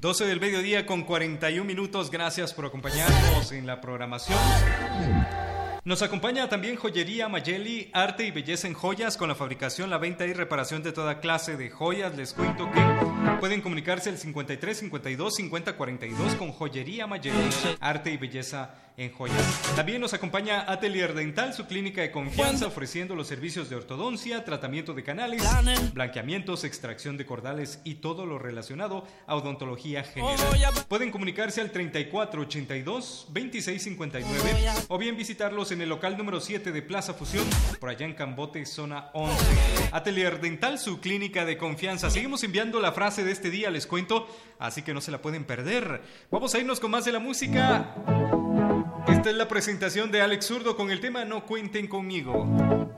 12 del mediodía con 41 minutos. Gracias por acompañarnos en la programación. Nos acompaña también Joyería Mayeli, arte y belleza en joyas, con la fabricación, la venta y reparación de toda clase de joyas. Les cuento que pueden comunicarse al 53 52 50 42 con Joyería Mayeli, arte y belleza en joyas. También nos acompaña Atelier Dental, su clínica de confianza, ofreciendo los servicios de ortodoncia, tratamiento de canales, blanqueamientos, extracción de cordales y todo lo relacionado a odontología general. Pueden comunicarse al 34 82 26 59 o bien visitarlos en el local número 7 de Plaza Fusión, por allá en Cambote, zona 11. Atelier Dental, su clínica de confianza. Seguimos enviando la frase de este día, les cuento, así que no se la pueden perder. Vamos a irnos con más de la música. Esta es la presentación de Alex Zurdo con el tema No cuenten conmigo.